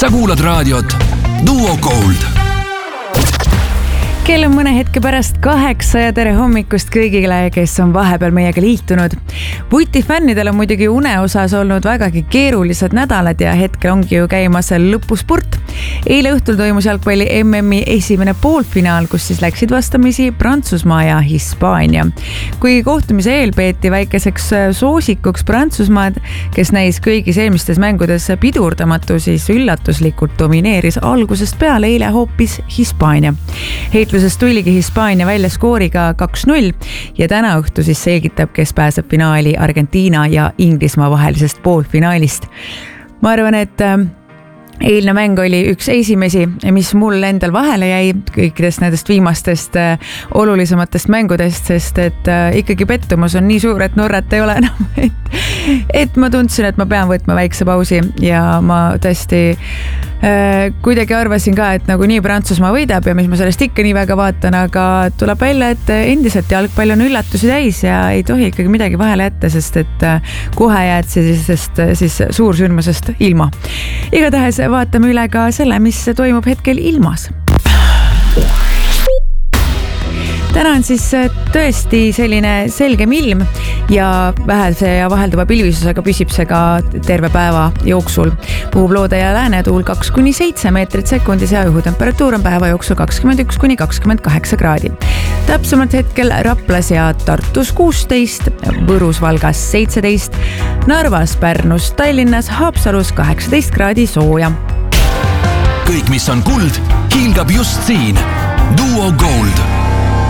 Sa kuulad raadiot Duo Gold. Kell on mõne hetke pärast 8 ja tere hommikust kõigile, kes on vahepeal meiega liitunud. Vuti-fännidel on muidugi uneosas olnud vägagi keerulised nädalad ja hetkel ongi ju käimas lõpuspurt. Eile õhtul toimus jalgpalli MM-i esimene poolfinaal, kus siis läksid vastamisi Prantsusmaa ja Hispaania. Kui kohtumise eel peeti väikeseks soosikuks Prantsusmaad, kes näis kõigis eelmistes mängudes pidurdamatu, siis üllatuslikult domineeris algusest peale eile hoopis Hispaania. Heitlusest tuligi Hispaania välja skooriga 2-0 ja täna õhtu siis selgitab, kes pääseb finaali Argentiina ja Inglismaa vahelisest poolfinaalist. Ma arvan, et eilne mäng oli üks esimesi, mis mul endal vahele jäi kõikidest nendest viimastest olulisematest mängudest, sest et ikkagi pettumus on nii suur, et Norrat ei ole enam. Et ma tundsin, et ma pean võtma väikse pausi ja ma tõesti kuidagi arvasin ka, et nagu nii Prantsusmaa võidab ja mis ma sellest ikka nii väga vaatan, aga tuleb välja, et endiselt jalgpall on üllatusi täis ja ei tohi ikkagi midagi vahele jätta, sest et kohe jääd siis suursündmusest ilma. Igatahes vaatame üle ka selle, mis toimub hetkel ilmas. Täna on siis tõesti selline selgem ilm ja vähese ja vahelduva pilvisusega püsib see ka terve päeva jooksul. Puhub loode ja läänetuul 2-7 meetrit sekundis ja õhutemperatuur on päeva jooksul 21-28 kraadi. Täpsemalt hetkel Raplas ja Tartus 16, Võrus, Valgas 17, Narvas, Pärnus, Tallinnas, Haapsalus 18 kraadi sooja. Kõik, mis on kuld, hiilgab just siin. Duo Gold.